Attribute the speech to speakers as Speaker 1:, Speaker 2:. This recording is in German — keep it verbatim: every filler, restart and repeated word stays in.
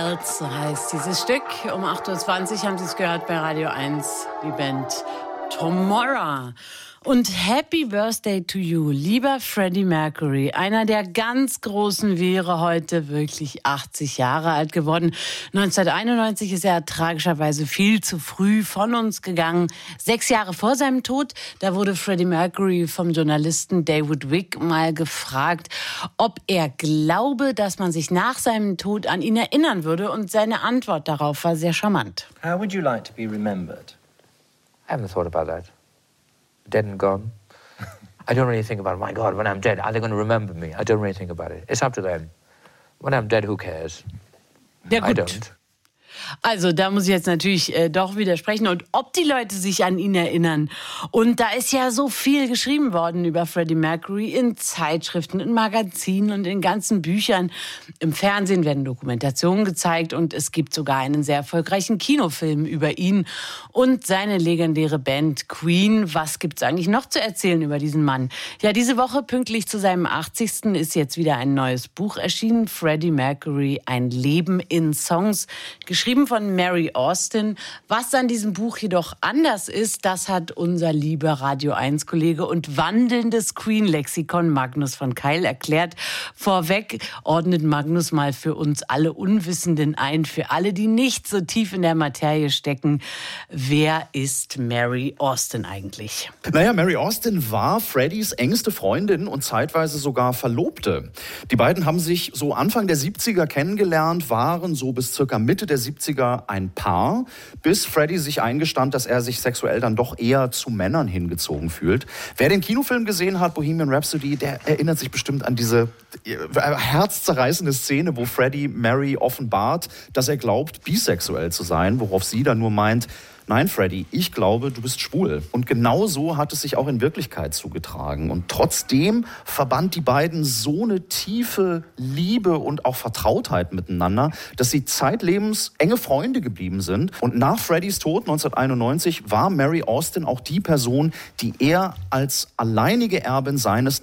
Speaker 1: Waltz, so heißt dieses Stück. Um acht Uhr zwanzig haben Sie es gehört bei Radio eins, die Band Tomorrow. Und Happy Birthday to you, lieber Freddie Mercury. Einer der ganz Großen wäre heute wirklich achtzig Jahre alt geworden. neunzehnhunderteinundneunzig ist er tragischerweise viel zu früh von uns gegangen. Sechs Jahre vor seinem Tod, da wurde Freddie Mercury vom Journalisten David Wick mal gefragt, ob er glaube, dass man sich nach seinem Tod an ihn erinnern würde. Und seine Antwort darauf war sehr charmant.
Speaker 2: How would you like to be remembered?
Speaker 3: I haven't thought about that. Dead and gone. I don't really think about, my God, when I'm dead, are they going to remember me? I don't really think about it. It's up to them. When I'm dead, who cares?
Speaker 1: Ja, gut.
Speaker 3: I don't.
Speaker 1: Also da muss ich jetzt natürlich äh, doch widersprechen. Und ob die Leute sich an ihn erinnern. Und da ist ja so viel geschrieben worden über Freddie Mercury in Zeitschriften, in Magazinen und in ganzen Büchern. Im Fernsehen werden Dokumentationen gezeigt und es gibt sogar einen sehr erfolgreichen Kinofilm über ihn und seine legendäre Band Queen. Was gibt's eigentlich noch zu erzählen über diesen Mann? Ja, diese Woche pünktlich zu seinem achtzigsten ist jetzt wieder ein neues Buch erschienen. Freddie Mercury, ein Leben in Songs, geschrieben von Mary Austin. Was an diesem Buch jedoch anders ist, das hat unser lieber Radio eins Kollege und wandelndes Queen-Lexikon Magnus von Keil erklärt. Vorweg ordnet Magnus mal für uns alle Unwissenden ein, für alle, die nicht so tief in der Materie stecken. Wer ist Mary Austin eigentlich?
Speaker 4: Naja, Mary Austin war Freddys engste Freundin und zeitweise sogar Verlobte. Die beiden haben sich so Anfang der siebziger kennengelernt, waren so bis circa Mitte der siebziger ein Paar, bis Freddie sich eingestand, dass er sich sexuell dann doch eher zu Männern hingezogen fühlt. Wer den Kinofilm gesehen hat, Bohemian Rhapsody, der erinnert sich bestimmt an diese herzzerreißende Szene, wo Freddie Mary offenbart, dass er glaubt, bisexuell zu sein, worauf sie dann nur meint, nein, Freddie, ich glaube, du bist schwul. Und genau so hat es sich auch in Wirklichkeit zugetragen. Und trotzdem verband die beiden so eine tiefe Liebe und auch Vertrautheit miteinander, dass sie zeitlebens enge Freunde geblieben sind. Und nach Freddys Tod neunzehnhunderteinundneunzig war Mary Austin auch die Person, die er als alleinige Erbin seines